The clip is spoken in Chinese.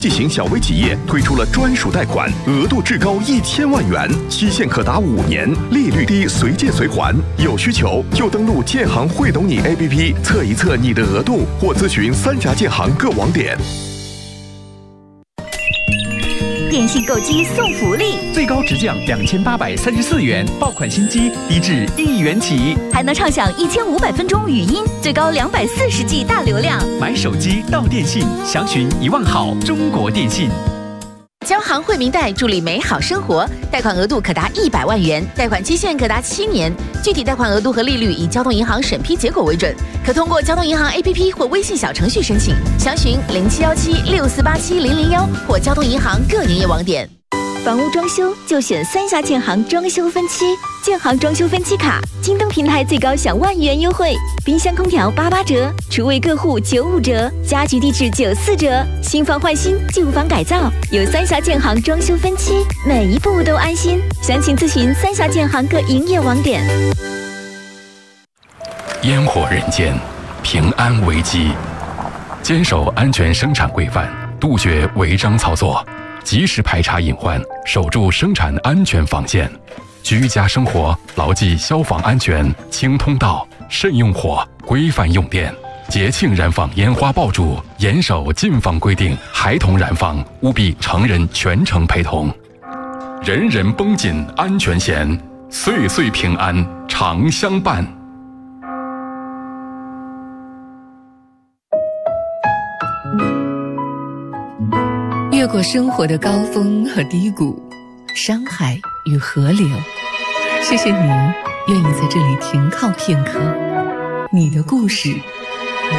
记型小微企业推出了专属贷款，额度至高1000万元，期限可达5年，利率低，随借随还。有需求就登录建行会懂你 APP 测一测你的额度，或咨询3家建行各网点。 电信购机送福利， 最高直降2834元，爆款新机低至1元起， 还能畅享1500分钟语音，最高240G 大流量。 买手机到电信，详询1万好中国电信。 交行惠民贷助力美好生活，贷款额度可达100万元，贷款期限可达7年，具体贷款额度和利率以交通银行审批结果为准，可通过交通银行 APP 或微信小程序申请，详询071764870001或交通银行各营业网点。 房屋装修就选3峡建行装修分期，建行装修分期卡，京东平台最高享1万元优惠，冰箱空调88折，厨卫各户95折，家居地质94折，新房换新，旧房改造，有3峡建行装修分期，每一步都安心。详情咨询3峡建行各营业网点。 烟火人间，平安危机，坚守安全生产规范，杜绝违章操作，及时排查隐患，守住生产安全防线。居家生活牢记消防安全，清通道，慎用火，规范用电。节庆燃放烟花爆竹，严守禁放规定，孩童燃放务必成人全程陪同。人人绷紧安全弦，岁岁平安常相伴。 越过生活的高峰和低谷，山海与河流，谢谢你愿意在这里停靠片刻。你的故事